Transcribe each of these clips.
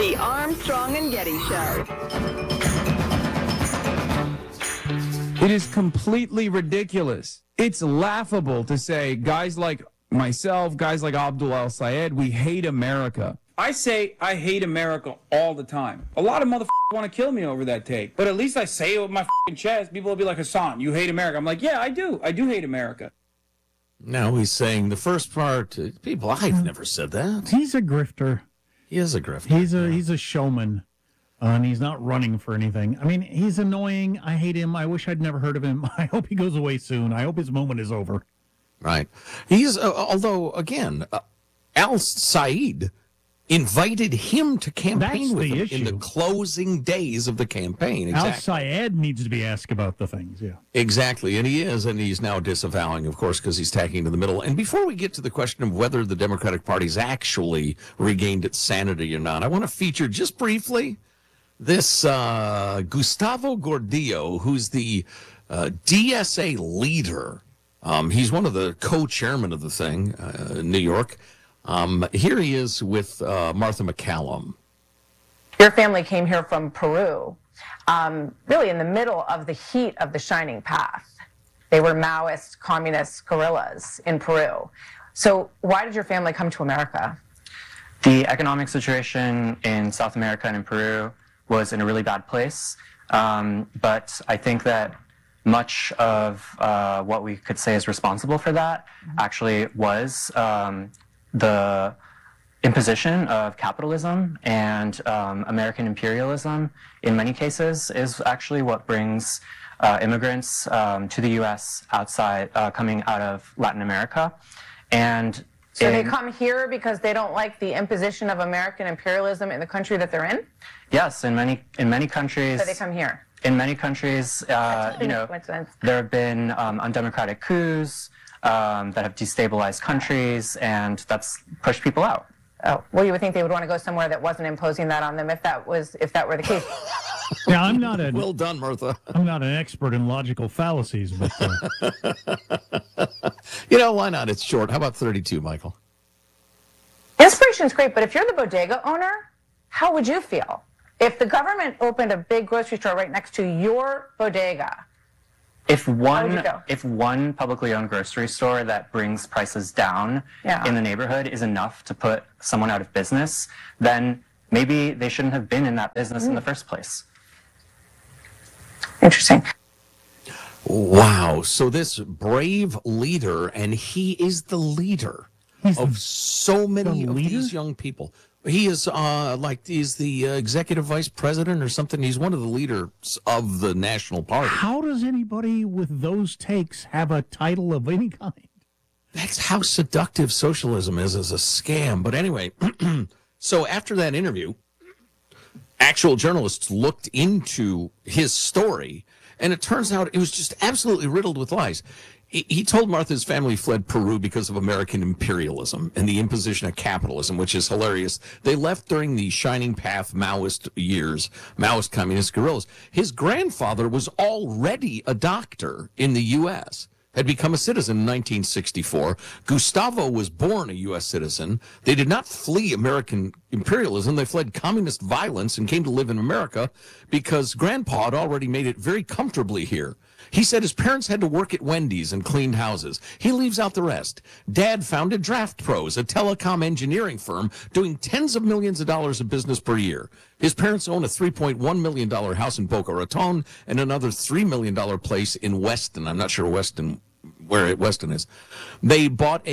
The Armstrong and Getty Show. It is completely ridiculous. It's laughable to say guys like myself, guys like Abdul El-Sayed, we hate America. I say I hate America all the time. A lot of motherfuckers want to kill me over that take. But at least I say it with my chest. People will be like, Hassan, you hate America. I'm like, yeah, I do. I do hate America. Now he's saying the first part, people, I've never said that. He's a grifter. He is a grifter. He's a showman, and he's not running for anything. I mean, he's annoying. I hate him. I wish I'd never heard of him. I hope he goes away soon. I hope his moment is over. Right. He's, although, again, Al-Sayed invited him to campaign with him in the closing days of the campaign. Exactly. Al-Sayed needs to be asked about the things, yeah. Exactly, and he is, and he's now disavowing, of course, because he's tacking to the middle. And before we get to the question of whether the Democratic Party's actually regained its sanity or not, I want to feature just briefly this Gustavo Gordillo, who's the DSA leader. He's one of the co-chairmen of the thing in New York. Here he is with Martha McCallum. Your family came here from Peru, really in the middle of the heat of the Shining Path. They were Maoist, communist guerrillas in Peru. So why did your family come to America? The economic situation in South America and in Peru was in a really bad place. But I think that much of what we could say is responsible for that actually was the imposition of capitalism and American imperialism, in many cases, is actually what brings immigrants to the U.S. coming out of Latin America. And so they come here because they don't like the imposition of American imperialism in the country that they're in? Yes, in many countries. So they come here. In many countries, there have been undemocratic coups that have destabilized countries, and that's pushed people out. Oh, well, you would think they would want to go somewhere that wasn't imposing that on them if that were the case. Yeah, I'm not well done, Martha. I'm not an expert in logical fallacies, but why not? It's short. How about 32, Michael? Inspiration's great, but if you're the bodega owner, how would you feel if the government opened a big grocery store right next to your bodega? If one publicly owned grocery store that brings prices down in the neighborhood is enough to put someone out of business, then maybe they shouldn't have been in that business in the first place. Interesting. Wow. So this brave leader, and he is the leader of so many of these young people. He is he's the executive vice president or something. He's one of the leaders of the National Party. How does anybody with those takes have a title of any kind? That's how seductive socialism is as a scam. But anyway, so after that interview, actual journalists looked into his story, and it turns out it was just absolutely riddled with lies. He told Martha's family fled Peru because of American imperialism and the imposition of capitalism, which is hilarious. They left during the Shining Path Maoist years, Maoist communist guerrillas. His grandfather was already a doctor in the U.S., had become a citizen in 1964. Gustavo was born a U.S. citizen. They did not flee American imperialism. They fled communist violence and came to live in America because Grandpa had already made it very comfortably here. He said his parents had to work at Wendy's and cleaned houses. He leaves out the rest. Dad founded Draft Pros, a telecom engineering firm doing tens of millions of dollars of business per year. His parents own a $3.1 million house in Boca Raton and another $3 million place in Weston. I'm not sure where Weston is. They bought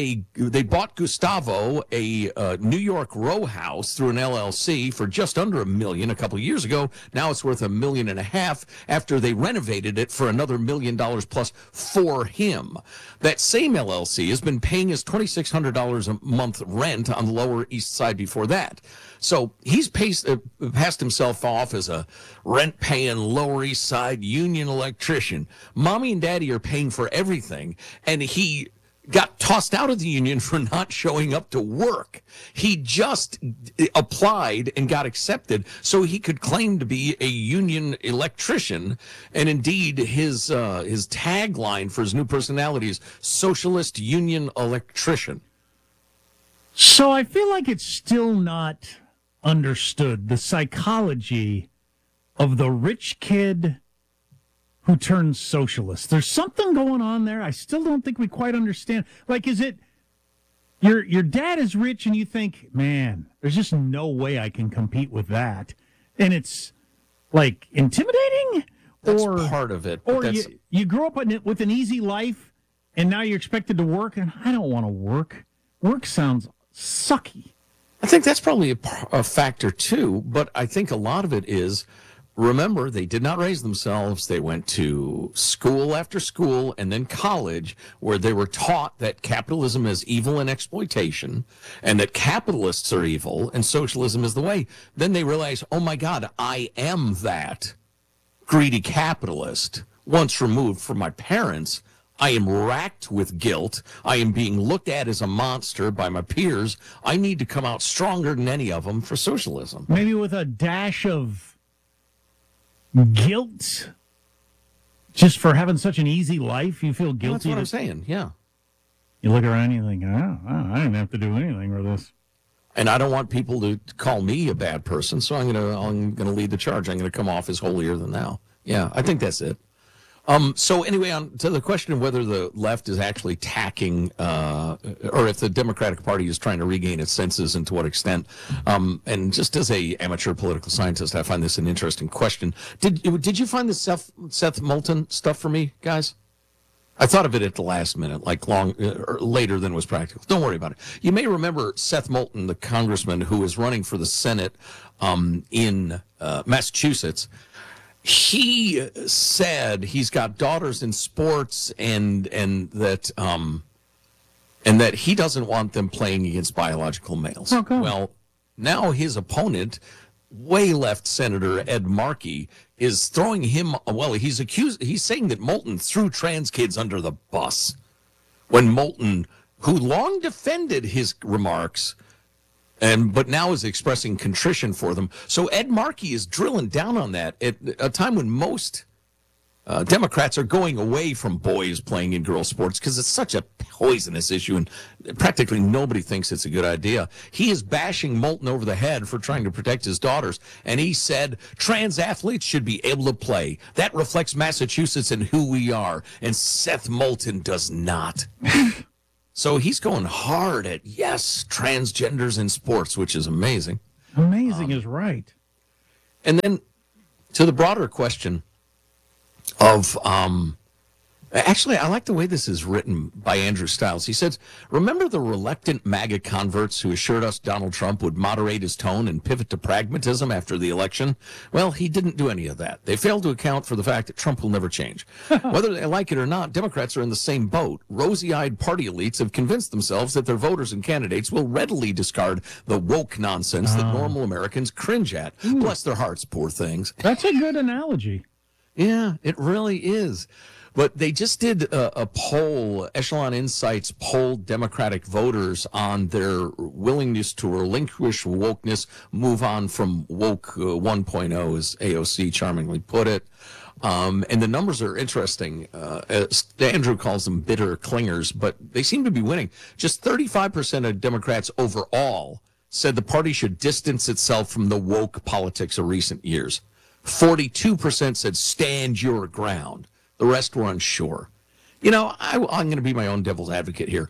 Gustavo a New York row house through an LLC for just under $1 million a couple of years ago. Now it's worth $1.5 million after they renovated it for another $1 million plus for him. That same LLC has been paying his $2,600 a month rent on the Lower East Side before that. So he's passed himself off as a rent-paying Lower East Side union electrician. Mommy and Daddy are paying for everything, and he got tossed out of the union for not showing up to work. He just applied and got accepted so he could claim to be a union electrician. And indeed, his tagline for his new personality is Socialist Union Electrician. So I feel like it's still not understood the psychology of the rich kid who turns socialist. There's something going on there. I still don't think we quite understand. Like, is it your dad is rich and you think, man, there's just no way I can compete with that. And it's like intimidating? That's or part of it. Or you grow up with an easy life and now you're expected to work, and I don't want to work. Work sounds sucky. I think that's probably a factor too, but I think a lot of it is, remember, they did not raise themselves. They went to school after school and then college, where they were taught that capitalism is evil and exploitation, and that capitalists are evil and socialism is the way. Then they realize, oh my God, I am that greedy capitalist. Once removed from my parents, I am racked with guilt. I am being looked at as a monster by my peers. I need to come out stronger than any of them for socialism. Maybe with a dash of guilt, just for having such an easy life, you feel guilty. That's what I'm saying, yeah. You look around and you think, I didn't have to do anything for this. And I don't want people to call me a bad person, so I'm gonna lead the charge. I'm gonna come off as holier than thou. Yeah, I think that's it. So anyway, on to the question of whether the left is actually tacking, or if the Democratic Party is trying to regain its senses, and to what extent. And just as a amateur political scientist, I find this an interesting question. Did you find the Seth Moulton stuff for me, guys? I thought of it at the last minute, like later than was practical. Don't worry about it. You may remember Seth Moulton, the congressman who is running for the Senate in Massachusetts. He said he's got daughters in sports and that he doesn't want them playing against biological males. Okay. Well, now his opponent, way left Senator Ed Markey, is throwing him. Well, he's saying that Moulton threw trans kids under the bus, when Moulton, who long defended his remarks, but now is expressing contrition for them. So Ed Markey is drilling down on that at a time when most Democrats are going away from boys playing in girls' sports because it's such a poisonous issue and practically nobody thinks it's a good idea. He is bashing Moulton over the head for trying to protect his daughters. And he said, trans athletes should be able to play. That reflects Massachusetts and who we are. And Seth Moulton does not. So he's going hard at, yes, transgenders in sports, which is amazing. Amazing is right. And then to the broader question of, actually, I like the way this is written by Andrew Stiles. He says, remember the reluctant MAGA converts who assured us Donald Trump would moderate his tone and pivot to pragmatism after the election? Well, he didn't do any of that. They failed to account for the fact that Trump will never change. Whether they like it or not, Democrats are in the same boat. Rosy-eyed party elites have convinced themselves that their voters and candidates will readily discard the woke nonsense that normal Americans cringe at. Bless their hearts, poor things. That's a good analogy. Yeah, it really is. But they just did a poll, Echelon Insights polled Democratic voters on their willingness to relinquish wokeness, move on from woke 1.0, as AOC charmingly put it. And the numbers are interesting. Andrew calls them bitter clingers, but they seem to be winning. Just 35% of Democrats overall said the party should distance itself from the woke politics of recent years. 42% said stand your ground. The rest were unsure. You know, I'm going to be my own devil's advocate here.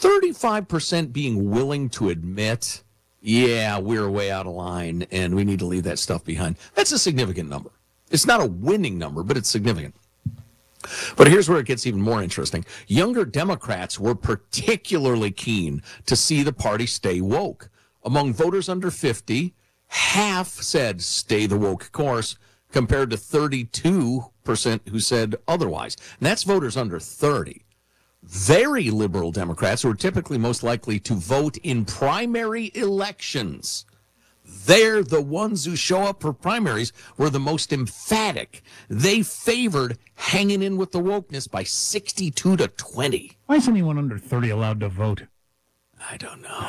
35% being willing to admit, yeah, we're way out of line and we need to leave that stuff behind. That's a significant number. It's not a winning number, but it's significant. But here's where it gets even more interesting. Younger Democrats were particularly keen to see the party stay woke. Among voters under 50, half said stay the woke course, compared to 32% who said otherwise. And that's voters under 30. Very liberal Democrats, who are typically most likely to vote in primary elections, they're the ones who show up for primaries, were the most emphatic. They favored hanging in with the wokeness by 62-20. Why is anyone under 30 allowed to vote? I don't know.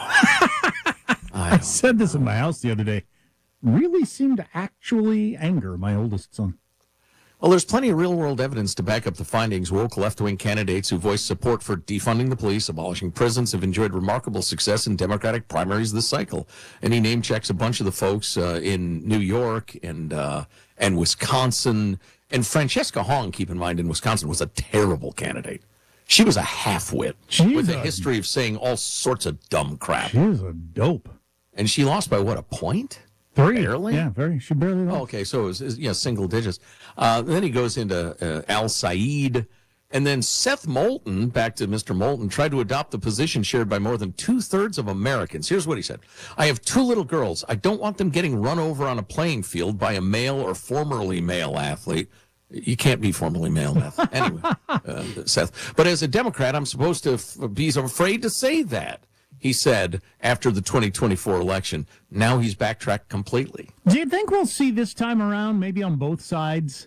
I said this in my house the other day. Really seemed to actually anger my oldest son. Well, there's plenty of real-world evidence to back up the findings. Woke left-wing candidates who voiced support for defunding the police, abolishing prisons, have enjoyed remarkable success in Democratic primaries this cycle. And he name-checks a bunch of the folks in New York and Wisconsin. And Francesca Hong, keep in mind, in Wisconsin, was a terrible candidate. She was a half-wit with a history of saying all sorts of dumb crap. She was a dope. And she lost by, what, a point? 3. Barely? Yeah, very. She barely lost. Oh, okay, so it was single digits. Then he goes into Al Said. And then Seth Moulton, back to Mr. Moulton, tried to adopt the position shared by more than 2/3 of Americans. Here's what he said. I have 2 little girls. I don't want them getting run over on a playing field by a male or formerly male athlete. You can't be formerly male, Beth. Anyway, Seth. But as a Democrat, I'm supposed to be afraid to say that, he said after the 2024 election. Now he's backtracked completely. Do you think we'll see this time around, maybe on both sides,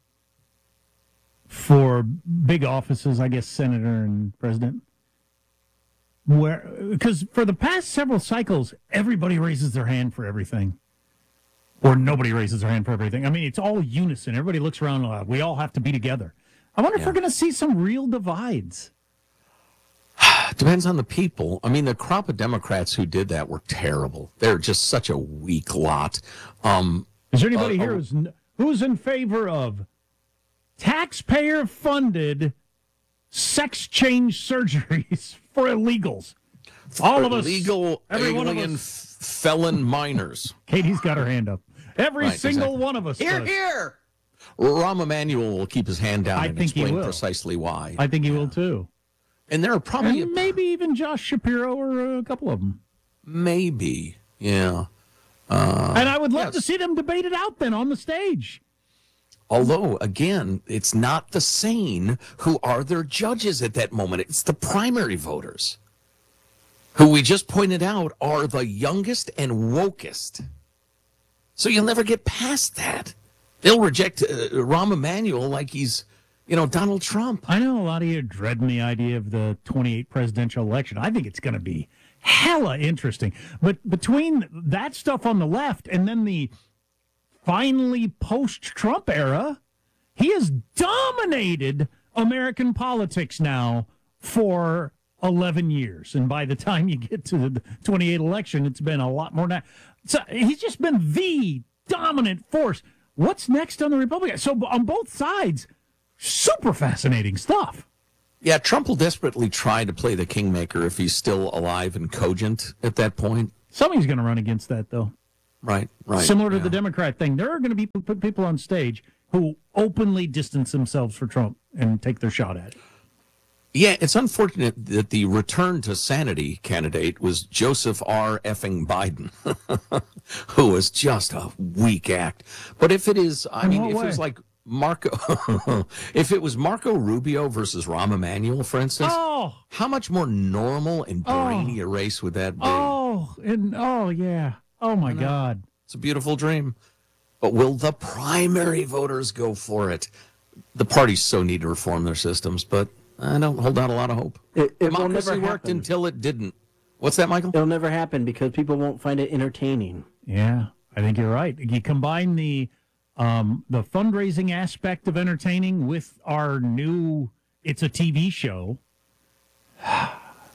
for big offices, I guess senator and president? Because for the past several cycles, everybody raises their hand for everything. Or nobody raises their hand for everything. I mean, it's all unison. Everybody looks around and we all have to be together. I wonder if we're going to see some real divides. Depends on the people. I mean, the crop of Democrats who did that were terrible. They're just such a weak lot. Is there anybody here who's in favor of taxpayer-funded sex change surgeries for illegals? All of us. Illegal every one of alien us. felon minors. Katie's got her hand up. Every single one of us. Here, does. here. Rahm Emanuel will keep his hand down and think explain precisely why. I think he will too. And there are probably and maybe even Josh Shapiro or a couple of them. Maybe, yeah. And I would love to see them debate it out then on the stage. Although, again, it's not the sane who are their judges at that moment. It's the primary voters, who we just pointed out are the youngest and wokest. So you'll never get past that. They'll reject Rahm Emanuel like he's, Donald Trump. I know a lot of you are dreading the idea of the 28 presidential election. I think it's going to be hella interesting. But between that stuff on the left and then the finally post-Trump era, he has dominated American politics now for 11 years. And by the time you get to the 28 election, it's been a lot more now. So he's just been the dominant force. What's next on the Republican? So on both sides, super fascinating stuff. Yeah, Trump will desperately try to play the kingmaker if he's still alive and cogent at that point. Somebody's going to run against that, though. Right. Similar to the Democrat thing. There are going to be people on stage who openly distance themselves for Trump and take their shot at it. Yeah, it's unfortunate that the return to sanity candidate was Joseph R. effing Biden, who was just a weak act. But if it is, if it was like if it was Marco Rubio versus Rahm Emanuel, for instance, how much more normal and brainy a race would that be? Yeah. Oh, my God. It's a beautiful dream. But will the primary voters go for it? The parties so need to reform their systems, but I don't hold out a lot of hope. It will Democracy never worked happen. until it didn't. What's that, Michael? It'll never happen because people won't find it entertaining. Yeah, I think you're right. You combine the fundraising aspect of entertaining with our new it's a TV show. Oh,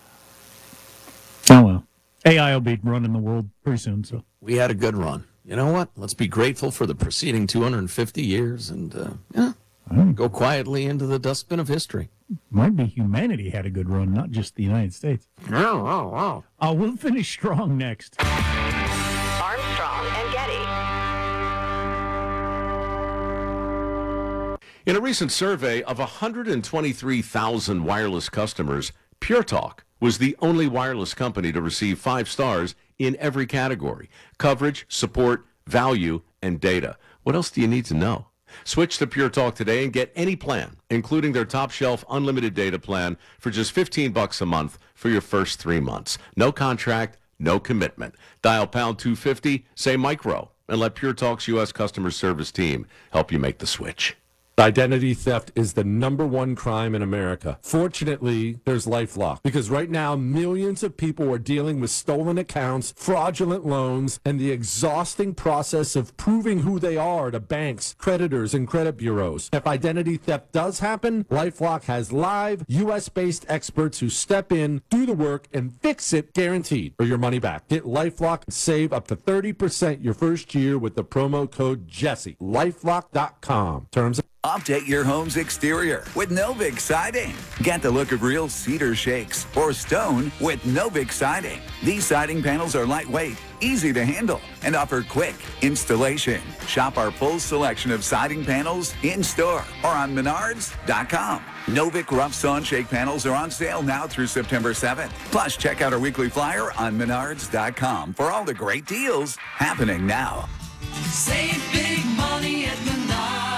well. AI will be running the world pretty soon. So We had a good run. You know what? Let's be grateful for the preceding 250 years and go quietly into the dustbin of history. Might be humanity had a good run, not just the United States. Oh. We'll finish strong next. Armstrong and Getty. In a recent survey of 123,000 wireless customers, Pure Talk was the only wireless company to receive 5 stars in every category: coverage, support, value, and data. What else do you need to know? Switch to Pure Talk today and get any plan, including their top shelf unlimited data plan, for just $15 a month for your first 3 months. No contract, no commitment. Dial pound 250, say micro, and let Pure Talk's U.S. customer service team help you make the switch. Identity theft is the #1 crime in America. Fortunately, there's LifeLock, because right now millions of people are dealing with stolen accounts, fraudulent loans, and the exhausting process of proving who they are to banks, creditors, and credit bureaus. If identity theft does happen, LifeLock has live, U.S.-based experts who step in, do the work, and fix it guaranteed, or your money back. Get LifeLock and save up to 30% your first year with the promo code Jesse. LifeLock.com. Terms. Update your home's exterior with Novik Siding. Get the look of real cedar shakes or stone with Novik Siding. These siding panels are lightweight, easy to handle, and offer quick installation. Shop our full selection of siding panels in-store or on Menards.com. Novik Rough Saw and Shake panels are on sale now through September 7th. Plus, check out our weekly flyer on Menards.com for all the great deals happening now. Save big money at Menards.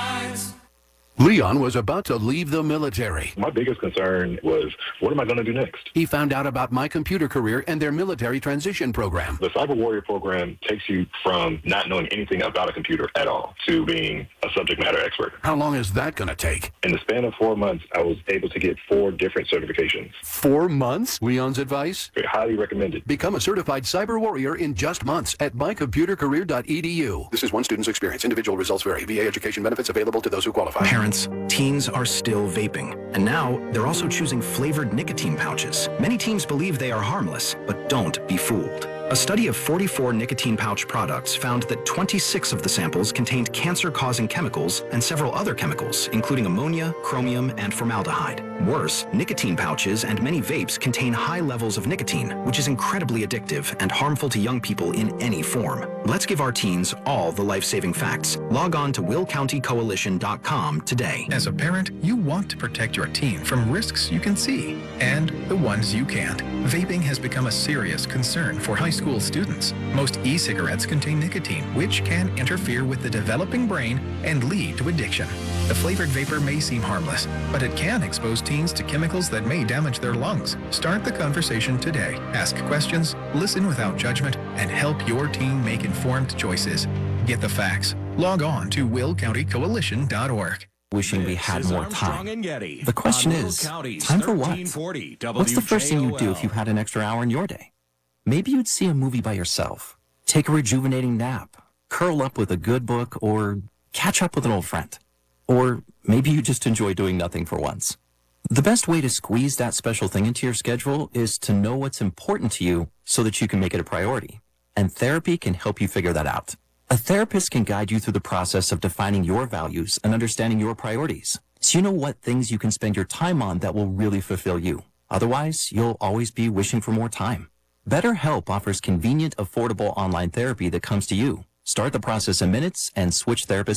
Leon was about to leave the military. My biggest concern was, what am I going to do next? He found out about My Computer Career and their military transition program. The Cyber Warrior program takes you from not knowing anything about a computer at all to being a subject matter expert. How long is that going to take? In the span of 4 months, I was able to get 4 different certifications. 4 months? Leon's advice? Highly recommended. Become a certified cyber warrior in just months at mycomputercareer.edu. This is one student's experience. Individual results vary. VA education benefits available to those who qualify. Parents, teens are still vaping, and now they're also choosing flavored nicotine pouches. Many teens believe they are harmless, but don't be fooled. A study of 44 nicotine pouch products found that 26 of the samples contained cancer-causing chemicals and several other chemicals, including ammonia, chromium, and formaldehyde. Worse, nicotine pouches and many vapes contain high levels of nicotine, which is incredibly addictive and harmful to young people in any form. Let's give our teens all the life-saving facts. Log on to willcountycoalition.com today. As a parent, you want to protect your teen from risks you can see and the ones you can't. Vaping has become a serious concern for high school students. Most e-cigarettes contain nicotine, which can interfere with the developing brain and lead to addiction. The flavored vapor may seem harmless, but it can expose teens to chemicals that may damage their lungs. Start the conversation today. Ask questions, listen without judgment, and help your teen make informed choices. Get the facts. Log on to willcountycoalition.org. Wishing we had more time. The question is, time for what? What's the first thing you'd do if you had an extra hour in your day? Maybe you'd see a movie by yourself, take a rejuvenating nap, curl up with a good book, or catch up with an old friend. Or maybe you just enjoy doing nothing for once. The best way to squeeze that special thing into your schedule is to know what's important to you so that you can make it a priority. And therapy can help you figure that out. A therapist can guide you through the process of defining your values and understanding your priorities, so you know what things you can spend your time on that will really fulfill you. Otherwise, you'll always be wishing for more time. BetterHelp offers convenient, affordable online therapy that comes to you. Start the process in minutes and switch therapists